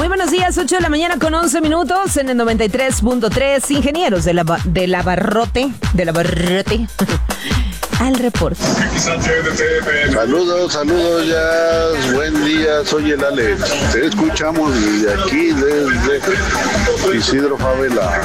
Muy buenos días, 8 de la mañana con 11 minutos en el 93.3. Ingenieros de la Barrote. Al reporte. Saludos, ya. Buen día, soy el Alex. Te escuchamos desde aquí, desde Isidro Favela.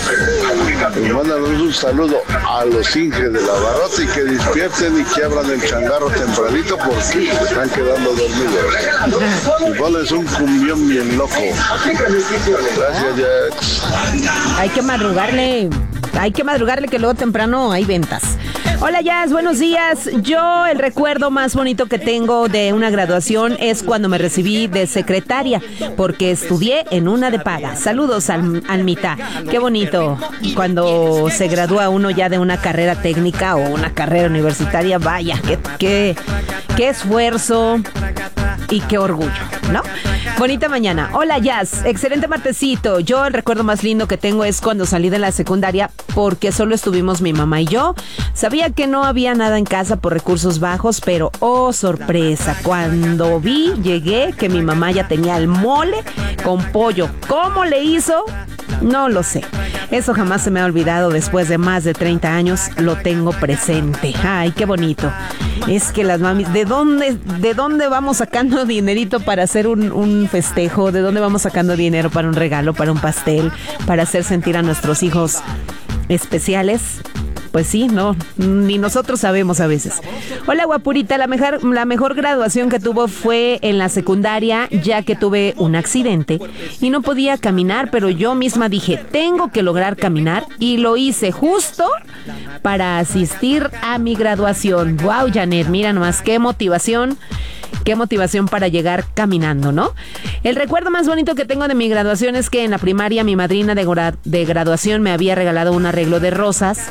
Nos mandan un saludo a los Inges de la Barrota y que despierten y que abran el changarro tempranito porque se están quedando dormidos. Igual es un cumbión bien loco. Gracias, Jax. Hay que madrugarle que luego temprano hay ventas. Hola, Jazz, buenos días. Yo el recuerdo más bonito que tengo de una graduación es cuando me recibí de secretaria, porque estudié en una de paga. Saludos, Almita. Qué bonito cuando se gradúa uno ya de una carrera técnica o una carrera universitaria. Vaya, qué esfuerzo y qué orgullo, ¿no? Bonita mañana. Hola, Jazz. Excelente martesito. Yo el recuerdo más lindo que tengo es cuando salí de la secundaria porque solo estuvimos mi mamá y yo. Sabía que no había nada en casa por recursos bajos, pero oh, sorpresa. Cuando llegué que mi mamá ya tenía el mole con pollo. ¿Cómo le hizo? No lo sé. Eso jamás se me ha olvidado. Después de más de 30 años lo tengo presente. Ay, qué bonito. Es que las mamis, ¿de dónde vamos sacando dinerito para hacer un festejo? ¿De dónde vamos sacando dinero para un regalo, para un pastel, para hacer sentir a nuestros hijos especiales? Pues sí, no, ni nosotros sabemos a veces. Hola, guapurita, la mejor graduación que tuvo fue en la secundaria, ya que tuve un accidente y no podía caminar, pero yo misma dije, tengo que lograr caminar, y lo hice justo para asistir a mi graduación. Wow, Janet, mira nomás, qué motivación para llegar caminando, ¿no? El recuerdo más bonito que tengo de mi graduación es que en la primaria mi madrina de graduación me había regalado un arreglo de rosas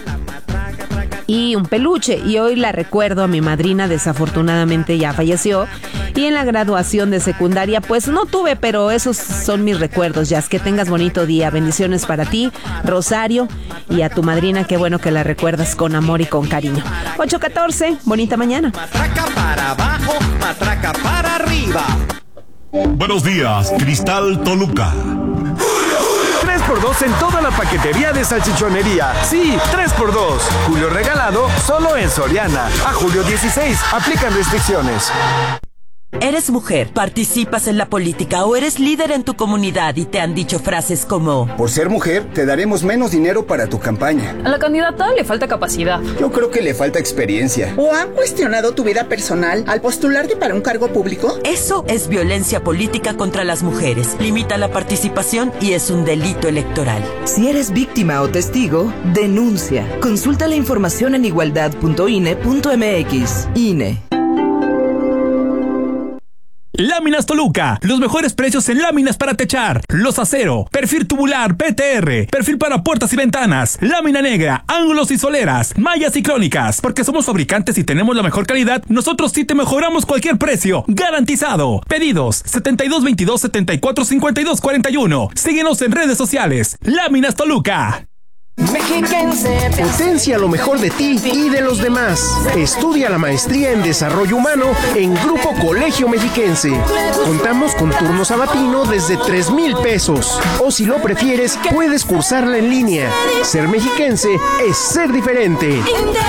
y un peluche, y hoy la recuerdo a mi madrina. Desafortunadamente ya falleció, y en la graduación de secundaria pues no tuve, pero esos son mis recuerdos. Ya es que tengas bonito día. Bendiciones para ti, Rosario, y a tu madrina, qué bueno que la recuerdas con amor y con cariño. 8:14, bonita mañana. Matraca para abajo, matraca para arriba. Buenos días, Cristal Toluca. 3x2 en toda la paquetería de salchichonería. Sí, 3x2. Julio regalado solo en Soriana. A julio 16. Aplican restricciones. Eres mujer, participas en la política o eres líder en tu comunidad y te han dicho frases como: por ser mujer, te daremos menos dinero para tu campaña. A la candidata le falta capacidad. Yo creo que le falta experiencia. ¿O han cuestionado tu vida personal al postularte para un cargo público? Eso es violencia política contra las mujeres. Limita la participación y es un delito electoral. Si eres víctima o testigo, denuncia. Consulta la información en igualdad.ine.mx. INE. Láminas Toluca, los mejores precios en láminas para techar, los acero, perfil tubular PTR, perfil para puertas y ventanas, lámina negra, ángulos y soleras, mallas y crónicas. Porque somos fabricantes y tenemos la mejor calidad, nosotros sí te mejoramos cualquier precio, garantizado. Pedidos 7222-745241. Síguenos en redes sociales. Láminas Toluca. Mexiquense. Potencia lo mejor de ti y de los demás. Estudia la maestría en desarrollo humano en Grupo Colegio Mexiquense. Contamos con turno sabatino desde 3,000 pesos. O si lo prefieres, puedes cursarla en línea. Ser mexiquense es ser diferente.